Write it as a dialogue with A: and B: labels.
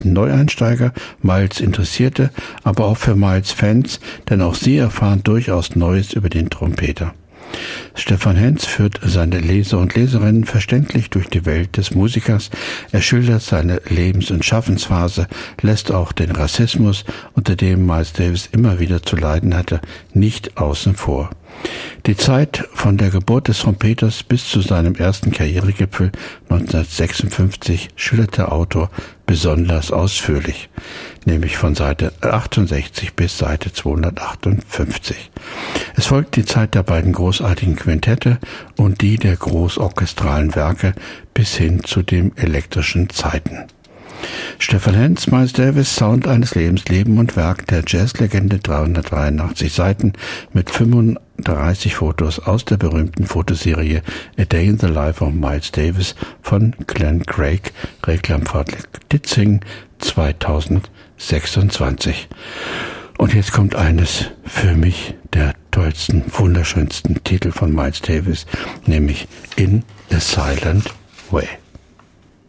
A: Neueinsteiger, Miles Interessierte, aber auch für Miles Fans, denn auch sie erfahren durchaus Neues über den Trompeter. Stefan Henz führt seine Leser und Leserinnen verständlich durch die Welt des Musikers. Er schildert seine Lebens- und Schaffensphase, lässt auch den Rassismus, unter dem Miles Davis immer wieder zu leiden hatte, nicht außen vor. Die Zeit von der Geburt des Trompeters bis zu seinem ersten Karrieregipfel 1956 schildert der Autor besonders ausführlich, nämlich von Seite 68 bis Seite 258. Es folgt die Zeit der beiden großartigen Quintette und die der großorchestralen Werke bis hin zu den elektrischen Zeiten. Stefan Henz, Miles Davis, Sound eines Lebens, Leben und Werk der Jazzlegende, 383 Seiten mit 35 Fotos aus der berühmten Fotoserie A Day in the Life of Miles Davis von Glenn Craig, Reklamverlag Ditzing, 2026. Und jetzt kommt eines für mich der tollsten, wunderschönsten Titel von Miles Davis, nämlich In a Silent Way.